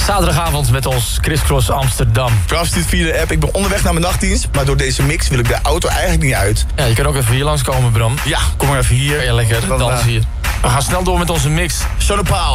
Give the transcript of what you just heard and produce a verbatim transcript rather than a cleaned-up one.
Zaterdagavond met ons Crisscross Amsterdam. Trouwens, dit via de app. Ik ben onderweg naar mijn nachtdienst, maar door deze mix wil ik de auto eigenlijk niet uit. Ja, je kan ook even hier langskomen, Bram. Ja, kom maar even hier. Ja, lekker, Dan, dansen uh, hier. We gaan snel door met onze mix. Sean Paul.